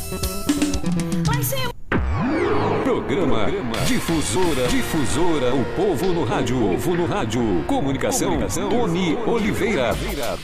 Programa Difusora, o povo no rádio. Comunicação, Tony Oliveira.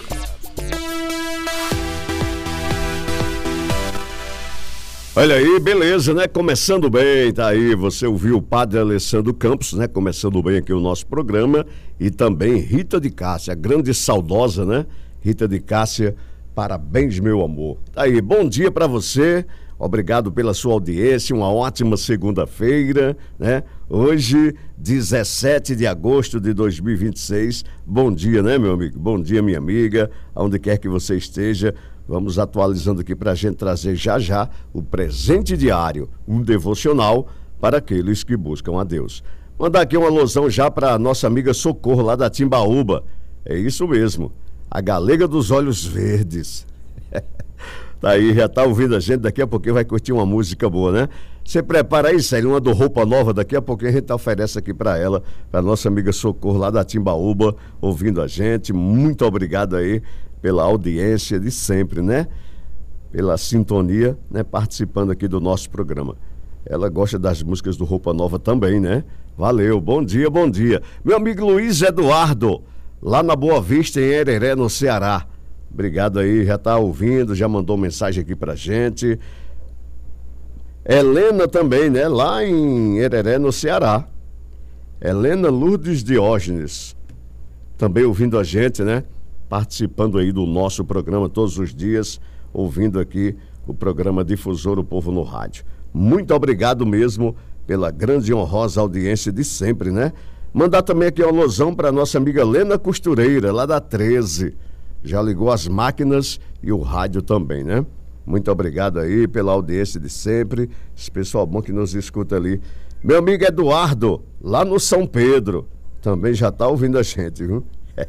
Olha aí, beleza, né? Começando bem, tá aí, você ouviu o Padre Alessandro Campos, né? Começando bem aqui o nosso programa, e também Rita de Cássia, a grande saudosa, né? Rita de Cássia, parabéns, meu amor. Tá aí, bom dia pra você, obrigado pela sua audiência, uma ótima segunda-feira, né? Hoje, 17 de agosto de 2026, bom dia, né, meu amigo? Bom dia, minha amiga, aonde quer que você esteja. Vamos atualizando aqui para a gente trazer já o presente diário, um devocional para aqueles que buscam a Deus. Mandar aqui uma alusão já para a nossa amiga Socorro, lá da Timbaúba. É isso mesmo, a galega dos olhos verdes. Tá aí, já tá ouvindo a gente, daqui a pouquinho vai curtir uma música boa, né? Você prepara aí, Célio, uma do Roupa Nova, daqui a pouquinho a gente oferece aqui para ela, para nossa amiga Socorro, lá da Timbaúba, ouvindo a gente. Muito obrigado aí pela audiência de sempre, né? Pela sintonia, né? Participando aqui do nosso programa. Ela gosta das músicas do Roupa Nova também, né? Valeu, bom dia, bom dia. Meu amigo Luiz Eduardo, lá na Boa Vista, em Hereré, no Ceará. Obrigado aí, já tá ouvindo, já mandou mensagem aqui pra gente. Helena também, né? Lá em Hereré, no Ceará. Helena Lourdes Diógenes, também ouvindo a gente, né? Participando aí do nosso programa todos os dias, ouvindo aqui o programa Difusora, o Povo no Rádio. Muito obrigado mesmo pela grande e honrosa audiência de sempre, né? Mandar também aqui uma alusão para nossa amiga Lena Costureira, lá da 13. Já ligou as máquinas e o rádio também, né? Muito obrigado aí pela audiência de sempre, esse pessoal bom que nos escuta ali. Meu amigo Eduardo, lá no São Pedro, também já tá ouvindo a gente, viu?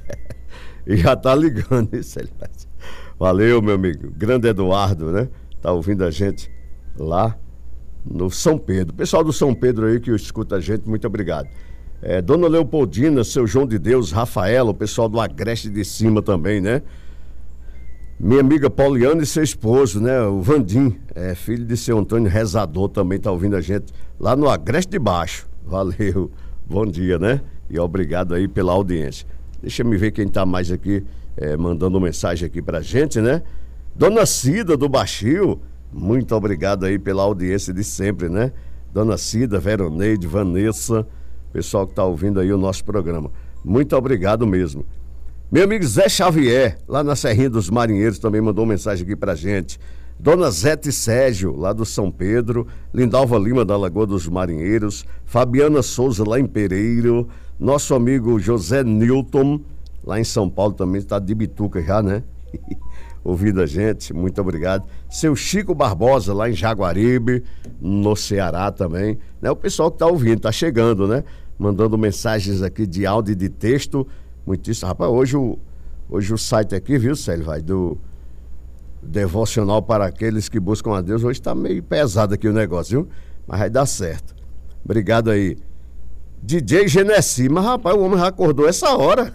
E já tá ligando isso. Valeu, meu amigo. Grande Eduardo, né? Tá ouvindo a gente lá no São Pedro. Pessoal do São Pedro aí que escuta a gente, muito obrigado. Dona Leopoldina, seu João de Deus, Rafaela, o pessoal do Agreste de Cima também, né? Minha amiga Poliana e seu esposo, né? O Vandim, filho de seu Antônio Rezador, também tá ouvindo a gente lá no Agreste de Baixo. Valeu, bom dia, né? E obrigado aí pela audiência. Deixa eu ver quem tá mais aqui, mandando mensagem aqui pra gente, né? Dona Cida do Baixio, muito obrigado aí pela audiência de sempre, né? Dona Cida, Veroneide, Vanessa, pessoal que tá ouvindo aí o nosso programa. Muito obrigado mesmo. Meu amigo Zé Xavier, lá na Serrinha dos Marinheiros, também mandou mensagem aqui pra gente. Dona Zete Sérgio, lá do São Pedro, Lindalva Lima, da Lagoa dos Marinheiros, Fabiana Souza, lá em Pereiro, nosso amigo José Newton, lá em São Paulo também, está de Bituca já, né? Ouvindo a gente, muito obrigado. Seu Chico Barbosa, lá em Jaguaribe, no Ceará também, né? O pessoal que está ouvindo, está chegando, né? Mandando mensagens aqui de áudio e de texto, muitíssimo. Rapaz, hoje o site aqui, viu, Célio, vai do devocional para aqueles que buscam a Deus, hoje está meio pesado aqui o negócio, viu? Mas vai dar certo. Obrigado aí. DJ Genesi, mas rapaz, o homem já acordou essa hora.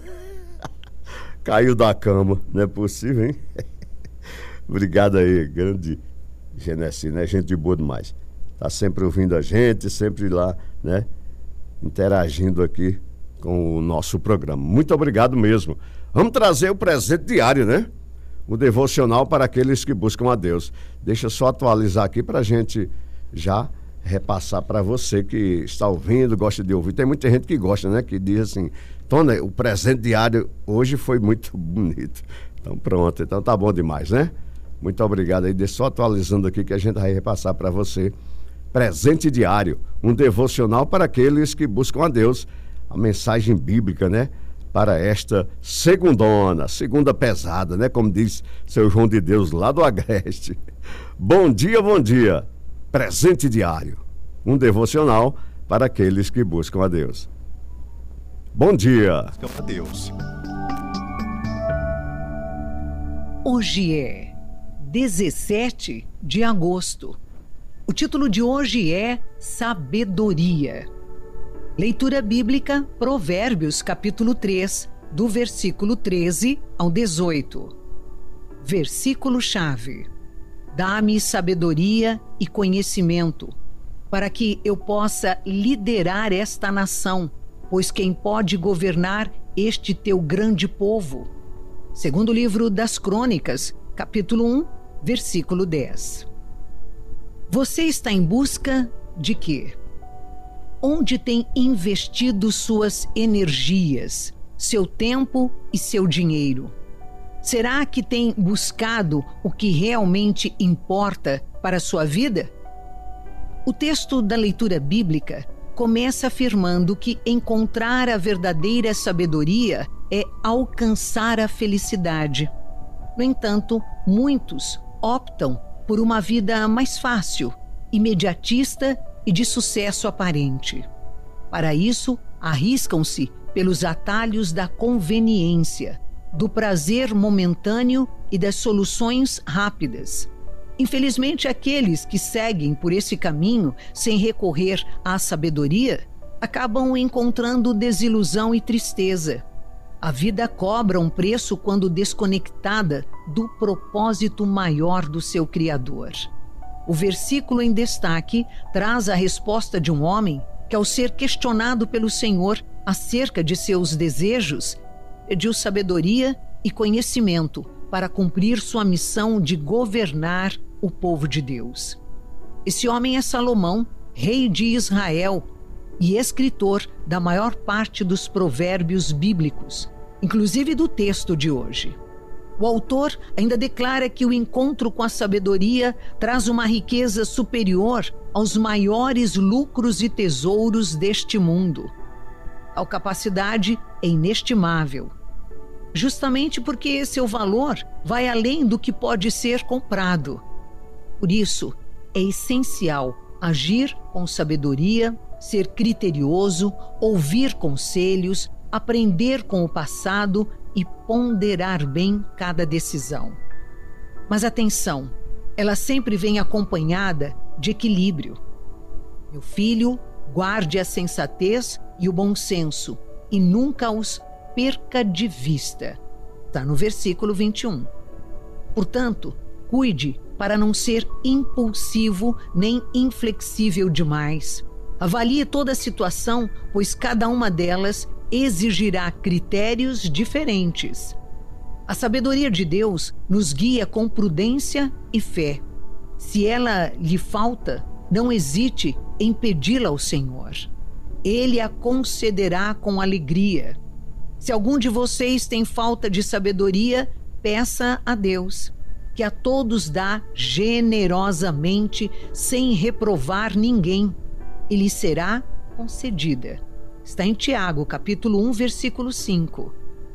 Caiu da cama, não é possível, hein? Obrigado aí, grande Genesi, né? Gente boa demais. Tá sempre ouvindo a gente, sempre lá, né? Interagindo aqui com o nosso programa. Muito obrigado mesmo. Vamos trazer o presente diário, né? O devocional para aqueles que buscam a Deus. Deixa eu só atualizar aqui para a gente já repassar para você que está ouvindo, gosta de ouvir. Tem muita gente que gosta, né? Que diz assim, Tony, o presente diário hoje foi muito bonito. Então pronto, então tá bom demais, né? Muito obrigado aí, deixa só atualizando aqui que a gente vai repassar para você. Presente diário, um devocional para aqueles que buscam a Deus. A mensagem bíblica, né? Para esta segunda pesada, né? Como diz seu João de Deus lá do Agreste. Bom dia, bom dia. Presente diário, um devocional para aqueles que buscam a Deus. Bom dia. Buscam a Deus. Hoje é 17 de agosto. O título de hoje é Sabedoria. Leitura bíblica, Provérbios, capítulo 3, do versículo 13 ao 18. Versículo-chave: Dá-me sabedoria e conhecimento, para que eu possa liderar esta nação, pois quem pode governar este teu grande povo? Segundo o livro das Crônicas, capítulo 1, versículo 10. Você está em busca de quê? Onde tem investido suas energias, seu tempo e seu dinheiro? Será que tem buscado o que realmente importa para a sua vida? O texto da leitura bíblica começa afirmando que encontrar a verdadeira sabedoria é alcançar a felicidade. No entanto, muitos optam por uma vida mais fácil, imediatista e de sucesso aparente. Para isso, arriscam-se pelos atalhos da conveniência, do prazer momentâneo e das soluções rápidas. Infelizmente, aqueles que seguem por esse caminho sem recorrer à sabedoria acabam encontrando desilusão e tristeza. A vida cobra um preço quando desconectada do propósito maior do seu Criador. O versículo em destaque traz a resposta de um homem que, ao ser questionado pelo Senhor acerca de seus desejos, pediu sabedoria e conhecimento para cumprir sua missão de governar o povo de Deus. Esse homem é Salomão, rei de Israel e escritor da maior parte dos provérbios bíblicos, inclusive do texto de hoje. O autor ainda declara que o encontro com a sabedoria traz uma riqueza superior aos maiores lucros e tesouros deste mundo. A capacidade é inestimável, justamente porque seu valor vai além do que pode ser comprado. Por isso, é essencial agir com sabedoria, ser criterioso, ouvir conselhos, aprender com o passado e ponderar bem cada decisão. Mas atenção, ela sempre vem acompanhada de equilíbrio. Meu filho, guarde a sensatez e o bom senso e nunca os perca de vista. Está no versículo 21. Portanto, cuide para não ser impulsivo nem inflexível demais. Avalie toda a situação, pois cada uma delas exigirá critérios diferentes. A sabedoria de Deus nos guia com prudência e fé. Se ela lhe falta, não hesite em pedi-la ao Senhor. Ele a concederá com alegria. Se algum de vocês tem falta de sabedoria, peça a Deus, que a todos dá generosamente, sem reprovar ninguém, e lhe será concedida. Está em Tiago, capítulo 1, versículo 5.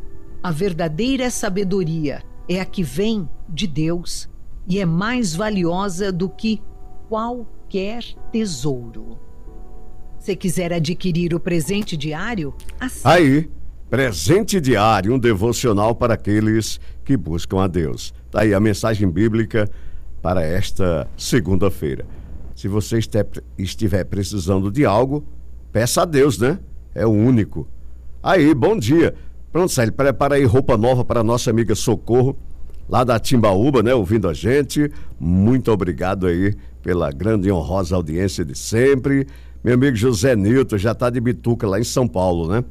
A verdadeira sabedoria é a que vem de Deus e é mais valiosa do que qualquer tesouro. Se quiser adquirir o presente diário, Aí, presente diário, um devocional para aqueles que buscam a Deus. Está aí a mensagem bíblica para esta segunda-feira. Se você estiver precisando de algo, peça a Deus, né? É o único. Aí, bom dia. Pronto, Célio, prepara aí roupa nova para a nossa amiga Socorro, lá da Timbaúba, né? Ouvindo a gente. Muito obrigado aí pela grande e honrosa audiência de sempre. Meu amigo José Nilton já está de bituca lá em São Paulo, né?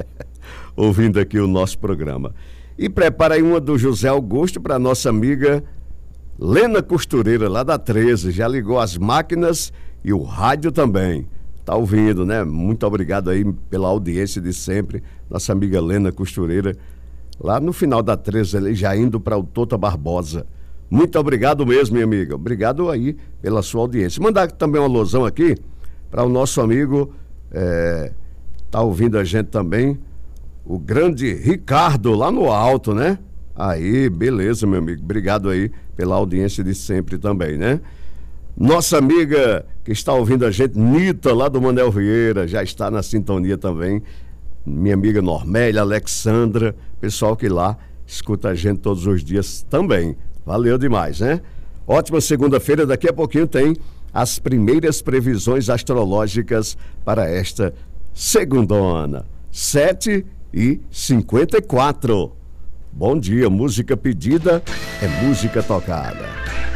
Ouvindo aqui o nosso programa. E prepara aí uma do José Augusto para a nossa amiga Lena Costureira, lá da 13. Já ligou as máquinas e o rádio também. Tá ouvindo, né? Muito obrigado aí pela audiência de sempre. Nossa amiga Lena Costureira, lá no final da 13, ele já indo para o Tota Barbosa. Muito obrigado mesmo, minha amiga. Obrigado aí pela sua audiência. Mandar também uma alusão aqui para o nosso amigo, tá ouvindo a gente também, o grande Ricardo, lá no alto, né? Aí, beleza, meu amigo. Obrigado aí pela audiência de sempre também, né? Nossa amiga que está ouvindo a gente, Nita, lá do Manel Vieira, já está na sintonia também. Minha amiga Normélia, Alexandra, pessoal que lá escuta a gente todos os dias também. Valeu demais, né? Ótima segunda-feira, daqui a pouquinho tem as primeiras previsões astrológicas para esta segundona, 7h54. Bom dia, música pedida é música tocada.